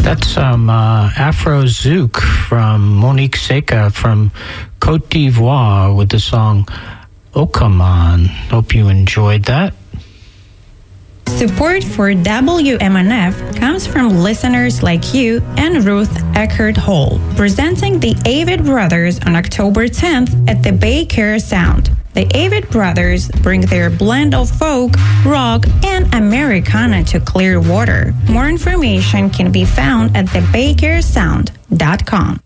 That's some Afro Zouk from Monique Seca from Cote d'Ivoire with the song Okaman. Hope you enjoyed that. Support for WMNF comes from listeners like you and Ruth Eckert Hall, presenting the Avid Brothers on October 10th at the Bay Care Sound. The Avid Brothers bring their blend of folk, rock, and Americana to Clearwater. More information can be found at thebaycaresound.com.